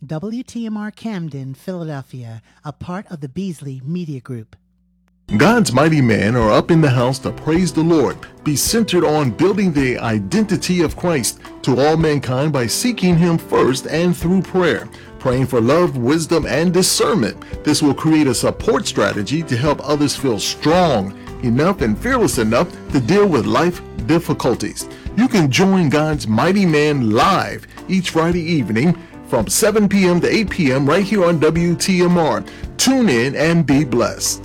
WTMR Camden, Philadelphia, a part of the Beasley Media Group. God's mighty men are up in the house to praise the Lord. Be centered on building the identity of Christ to all mankind by seeking Him first and through prayer. Praying for love, wisdom, and discernment. This will create a support strategy to help others feel strong enough and fearless enough to deal with life difficulties. You can join God's mighty men live each Friday evening from 7 p.m. to 8 p.m. right here on WTMR. Tune in and be blessed.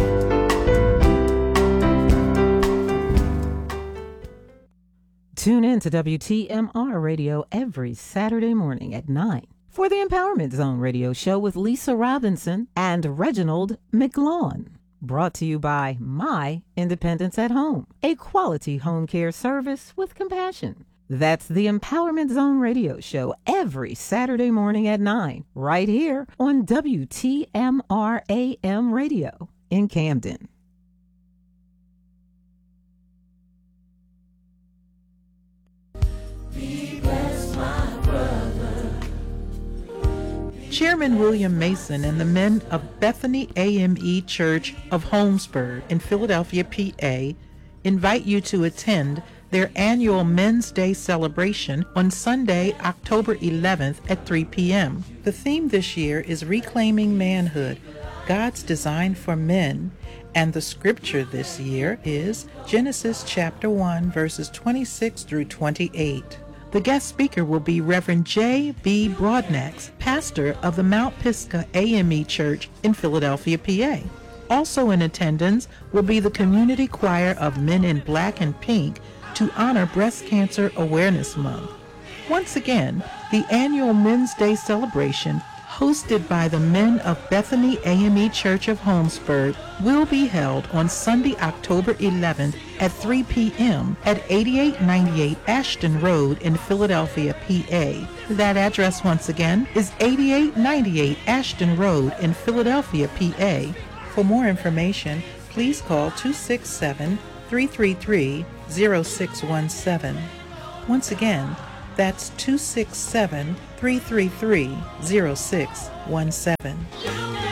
Tune in to WTMR Radio every Saturday morning at 9 for the Empowerment Zone radio show with Lisa Robinson and Reginald McLawn. Brought to you by My Independence at Home, a quality home care service with compassion. That's the Empowerment Zone radio show every Saturday morning at 9, right here on WTMR AM radio in Camden. Chairman William Mason and the men of Bethany AME Church of Holmesburg in Philadelphia, PA, invite you to attend their annual Men's Day celebration on Sunday, October 11th at 3 p.m. The theme this year is Reclaiming Manhood, God's Design for Men, and the scripture this year is Genesis chapter 1, verses 26 through 28. The guest speaker will be Reverend J.B. Broadnax, pastor of the Mount Pisgah AME Church in Philadelphia, PA. Also in attendance will be the community choir of Men in Black and Pink to honor Breast Cancer Awareness Month. Once again, the annual Men's Day celebration, hosted by the men of Bethany AME Church of Holmesburg, will be held on Sunday, October 11th at 3 p.m. at 8898 Ashton Road in Philadelphia, PA. That address once again is 8898 Ashton Road in Philadelphia, PA. For more information, please call 267-333-0617. Once again, that's 267-333-0617.